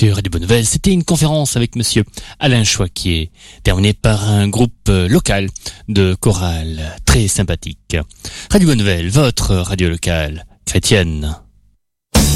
sur Radio Bonne Nouvelle. C'était une conférence avec monsieur Alain Choiquier, terminée par un groupe local de chorale très sympathique. Radio Bonne Nouvelle, votre radio locale chrétienne.